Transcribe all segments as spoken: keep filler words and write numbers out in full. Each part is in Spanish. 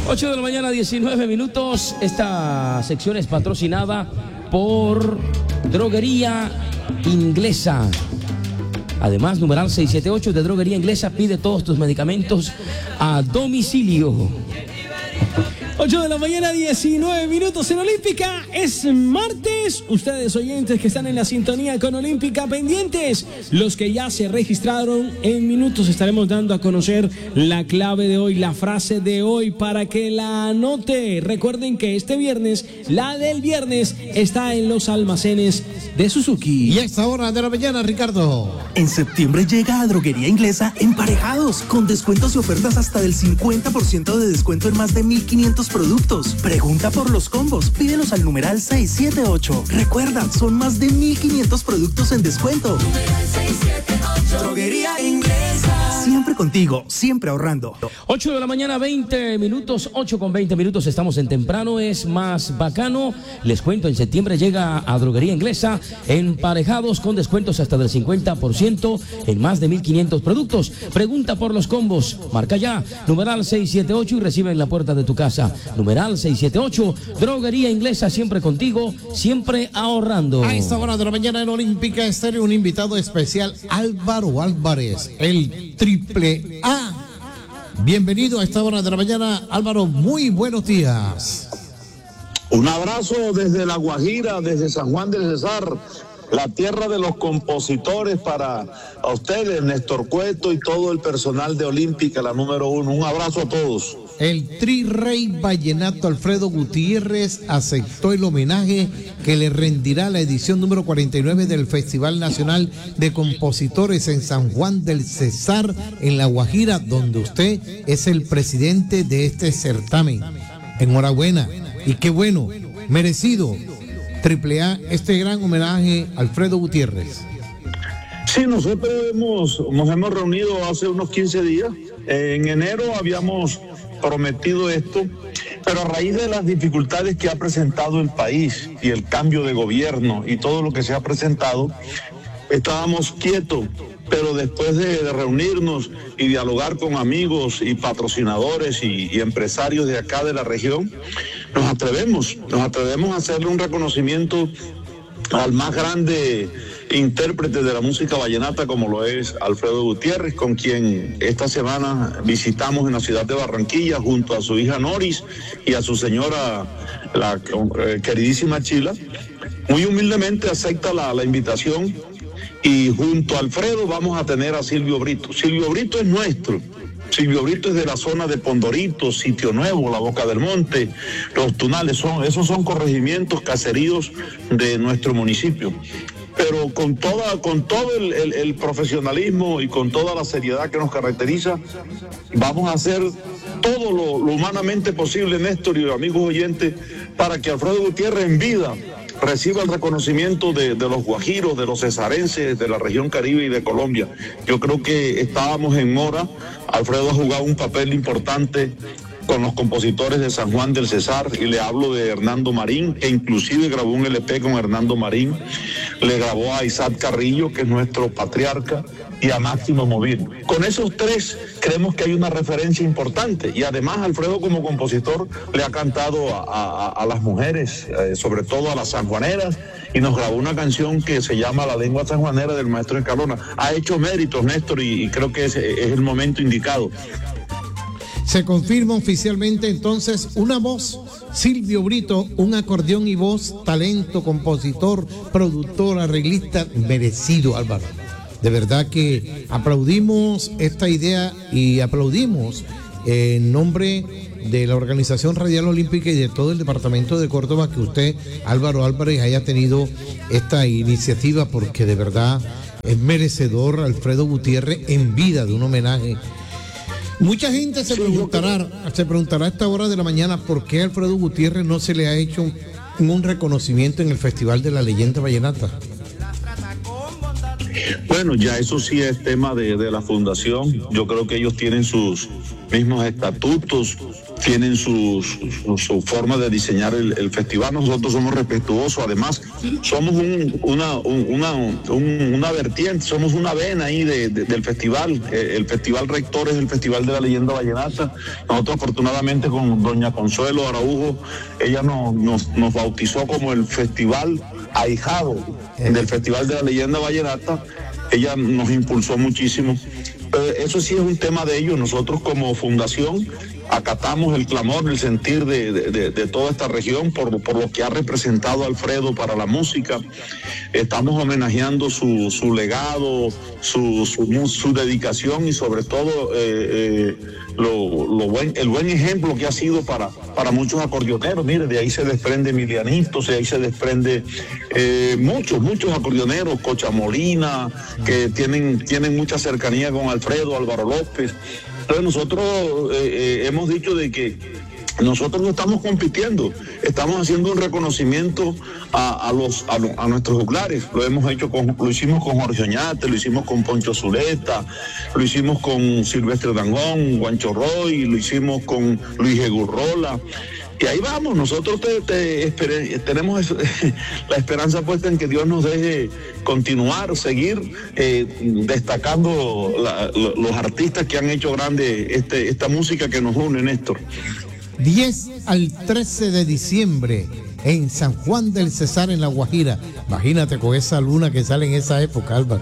ocho de la mañana, diecinueve minutos. Esta sección es patrocinada por Droguería Inglesa. Además, numeral seiscientos setenta y ocho de Droguería Inglesa, pide todos tus medicamentos a domicilio. ocho de la mañana, diecinueve minutos en Olímpica. Es martes. Ustedes oyentes que están en la sintonía con Olímpica, pendientes. Los que ya se registraron, en minutos estaremos dando a conocer la clave de hoy, la frase de hoy, para que la anote. Recuerden que este viernes, la del viernes, está en los almacenes de Suzuki. Y a esta hora de la mañana, Ricardo. En septiembre llega a Droguería Inglesa Emparejados, con descuentos y ofertas hasta del cincuenta por ciento de descuento en más de mil quinientos productos. Pregunta por los combos, pídelos al numeral seiscientos setenta y ocho. Recuerda, son más de mil quinientos productos en descuento. Numeral seiscientos setenta y ocho. Droguería Inglesa. Siempre contigo, siempre ahorrando. ocho de la mañana, veinte minutos, ocho con veinte minutos, estamos en temprano, es más bacano. Les cuento, en septiembre llega a Droguería Inglesa Emparejados con descuentos hasta del cincuenta por ciento en más de mil quinientos productos. Pregunta por los combos, marca ya, numeral seiscientos setenta y ocho y recibe en la puerta de tu casa. Numeral seiscientos setenta y ocho, Droguería Inglesa, siempre contigo, siempre ahorrando. A esta hora de la mañana en Olímpica Estéreo, un invitado especial, Álvaro Álvarez, el triple A. Bienvenido a esta hora de la mañana, Álvaro, muy buenos días. Un abrazo desde La Guajira, desde San Juan del Cesar, la tierra de los compositores, para a ustedes, Néstor Cueto y todo el personal de Olímpica, la número uno. Un abrazo a todos. El tri-rey vallenato Alfredo Gutiérrez aceptó el homenaje que le rendirá la edición número cuarenta y nueve del Festival Nacional de Compositores en San Juan del Cesar, en La Guajira, donde usted es el presidente de este certamen. Enhorabuena y qué bueno, merecido. Triple A, este gran homenaje a Alfredo Gutiérrez. Sí, nosotros hemos, nos hemos reunido hace unos quince días. En enero habíamos prometido esto, pero a raíz de las dificultades que ha presentado el país y el cambio de gobierno y todo lo que se ha presentado, estábamos quietos. Pero después de, de reunirnos y dialogar con amigos y patrocinadores y, y empresarios de acá de la región, nos atrevemos, nos atrevemos a hacerle un reconocimiento al más grande intérprete de la música vallenata, como lo es Alfredo Gutiérrez, con quien esta semana visitamos en la ciudad de Barranquilla junto a su hija Noris y a su señora, la eh, queridísima Chila. Muy humildemente acepta la, la invitación. Y junto a Alfredo vamos a tener a Silvio Brito. Silvio Brito es nuestro. Silvio Brito es de la zona de Pondorito, Sitio Nuevo, La Boca del Monte, Los Tunales. Son, esos son corregimientos, caseríos de nuestro municipio. Pero con, toda, con todo el, el, el profesionalismo y con toda la seriedad que nos caracteriza, vamos a hacer todo lo, lo humanamente posible, Néstor y amigos oyentes, para que Alfredo Gutiérrez en vida reciba el reconocimiento de, de los guajiros, de los cesarenses, de la región Caribe y de Colombia. Yo creo que estábamos en mora. Alfredo ha jugado un papel importante con los compositores de San Juan del Cesar, y le hablo de Hernando Marín, que inclusive grabó un L P con Hernando Marín, le grabó a Isaac Carrillo, que es nuestro patriarca, y a Máximo Movil. Con esos tres creemos que hay una referencia importante, y además Alfredo como compositor le ha cantado a, a, a las mujeres, eh, sobre todo a las sanjuaneras, y nos grabó una canción que se llama La Lengua Sanjuanera del maestro Escalona. Ha hecho méritos, Néstor, y, y creo que es, es el momento indicado. Se confirma oficialmente entonces una voz, Silvio Brito, un acordeón y voz, talento, compositor, productor, arreglista, merecido, Álvaro. De verdad que aplaudimos esta idea y aplaudimos en nombre de la Organización Radial Olímpica y de todo el departamento de Córdoba que usted, Álvaro Álvarez, haya tenido esta iniciativa, porque de verdad es merecedor Alfredo Gutiérrez en vida de un homenaje. Mucha gente se preguntará, se preguntará a esta hora de la mañana por qué a Alfredo Gutiérrez no se le ha hecho un, un reconocimiento en el Festival de la Leyenda Vallenata. Bueno, ya eso sí es tema de, de la fundación. Yo creo que ellos tienen sus mismos estatutos, tienen su, su, su forma de diseñar el, el festival. Nosotros somos respetuosos, además somos un, una, un, una, un, una vertiente, somos una vena ahí de, de, del festival. El Festival Rector es el Festival de la Leyenda Vallenata. Nosotros afortunadamente con doña Consuelo Araujo, ella nos, nos, nos bautizó como el Festival Ahijado del Festival de la Leyenda Vallenata. Ella nos impulsó muchísimo. Eh, eso sí es un tema de ellos. Nosotros como fundación acatamos el clamor, el sentir de, de, de, de toda esta región por, por lo que ha representado Alfredo para la música. Estamos homenajeando su, su legado, su, su, su dedicación y sobre todo eh, eh, lo, lo buen, el buen ejemplo que ha sido para, para muchos acordeoneros. Mire, de ahí se desprende Emilianito, de ahí se desprende eh, muchos, muchos acordeoneros, Cocha Molina, que tienen, tienen mucha cercanía con Alfredo, Álvaro López. Entonces nosotros eh, eh, hemos dicho de que nosotros no estamos compitiendo, estamos haciendo un reconocimiento a, a los a, a nuestros juglares. Lo hemos hecho con, lo hicimos con Jorge Oñate, lo hicimos con Poncho Zuleta, lo hicimos con Silvestre Dangón, Guancho Roy, lo hicimos con Luis Egurrola. Y ahí vamos, nosotros te, te espere, tenemos la esperanza puesta en que Dios nos deje continuar, seguir eh, destacando la, los artistas que han hecho grande este, esta música que nos une, Néstor. diez al trece de diciembre en San Juan del Cesar, en La Guajira. Imagínate con esa luna que sale en esa época, Álvaro.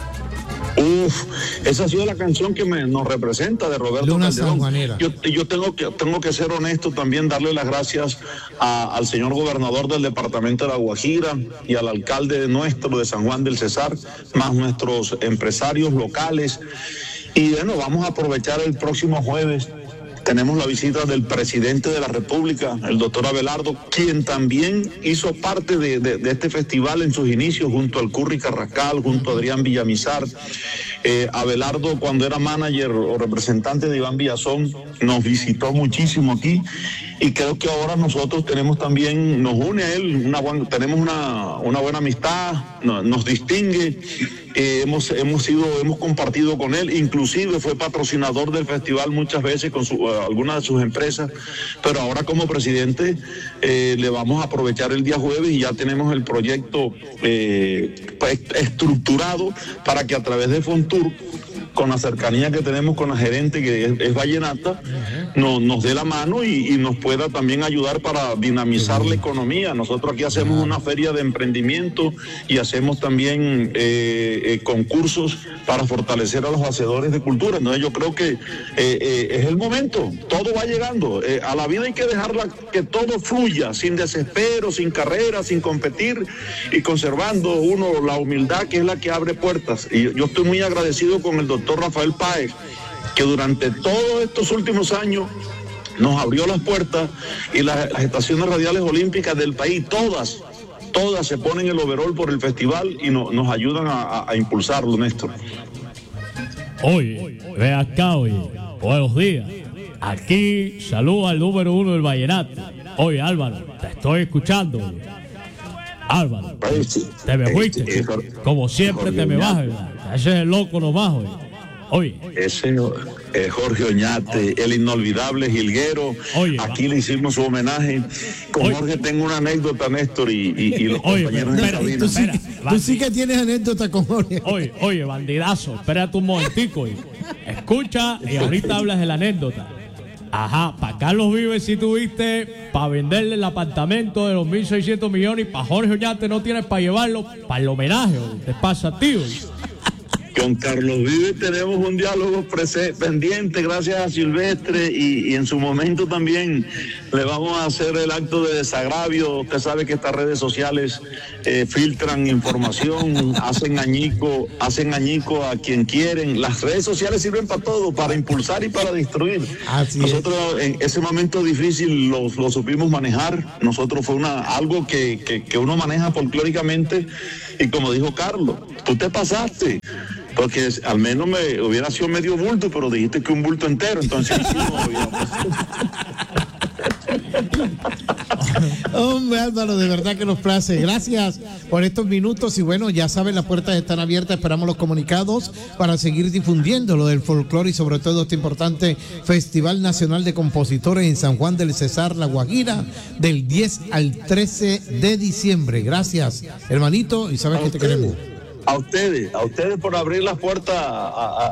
Uf, esa ha sido la canción que me, nos representa de Roberto Luna Calderón. Sanjuanera. Yo, yo tengo que tengo que ser honesto también, darle las gracias a, al señor gobernador del departamento de La Guajira y al alcalde nuestro de San Juan del Cesar, más nuestros empresarios locales. Y bueno, vamos a aprovechar el próximo jueves. Tenemos la visita del presidente de la República, el doctor Abelardo, quien también hizo parte de, de, de este festival en sus inicios, junto al Curry Carrascal, junto a Adrián Villamizar. Eh, Abelardo, cuando era manager o representante de Iván Villazón, nos visitó muchísimo aquí. Y creo que ahora nosotros tenemos también, nos une a él, una buena, tenemos una, una buena amistad, no, nos distingue, eh, hemos, hemos, sido, hemos compartido con él, inclusive fue patrocinador del festival muchas veces con su, uh, algunas de sus empresas, pero ahora como presidente eh, le vamos a aprovechar el día jueves y ya tenemos el proyecto eh, estructurado para que a través de Fontur, con la cercanía que tenemos con la gerente que es, es vallenata, uh-huh. no, nos dé la mano y, y nos pueda también ayudar para dinamizar uh-huh. la economía. Nosotros aquí hacemos uh-huh. una feria de emprendimiento y hacemos también eh, eh, concursos para fortalecer a los hacedores de cultura. Entonces yo creo que eh, eh, es el momento, todo va llegando. Eh, a la vida hay que dejarla que todo fluya, sin desespero, sin carrera, sin competir y conservando uno la humildad que es la que abre puertas. Y yo estoy muy agradecido con el doctor Rafael Páez, que durante todos estos últimos años nos abrió las puertas y las, las estaciones radiales olímpicas del país, todas, todas se ponen el overol por el festival y no, nos ayudan a, a, a impulsarlo, Néstor. Oye, ve acá, oye, buenos días. Aquí saluda al número uno del vallenato. Oye, Álvaro, te estoy escuchando, oye. Álvaro, te me fuiste, como siempre te me vas, ¿verdad? Ese es el loco nomás, oye. Oye. Ese es Jorge Oñate, el inolvidable jilguero. Oye, aquí va. Le hicimos su homenaje. Con Oye. Jorge tengo una anécdota, Néstor, y, y, y los oye, compañeros pero, de cabina. Tú, sí, tú sí que tienes anécdota con Jorge. Oye, oye, bandidazo, espérate un momentico. Oye. Escucha y ahorita hablas de la anécdota. Ajá, para Carlos Vives sí tuviste para venderle el apartamento de los mil seiscientos millones y para Jorge Oñate no tienes para llevarlo para el homenaje. Te pasa, tío. Con Carlos Vives tenemos un diálogo pendiente, gracias a Silvestre, y, y en su momento también le vamos a hacer el acto de desagravio. Usted sabe que estas redes sociales eh, filtran información, hacen añico, hacen añico a quien quieren. Las redes sociales sirven para todo, para impulsar y para destruir. Así Nosotros es. En ese momento difícil lo, lo supimos manejar. Nosotros fue una algo que, que, que uno maneja folclóricamente, y como dijo Carlos, tú te pasaste. Porque al menos me hubiera sido medio bulto, pero dijiste que un bulto entero, entonces sí, no, Hombre, Álvaro, de verdad que nos place. Gracias por estos minutos y bueno, ya saben, las puertas están abiertas, esperamos los comunicados para seguir difundiendo lo del folclore y sobre todo este importante Festival Nacional de Compositores en San Juan del Cesar, La Guajira, del diez al trece de diciembre. Gracias, hermanito, y sabes que te queremos. A ustedes, a ustedes por abrir las puertas a, a,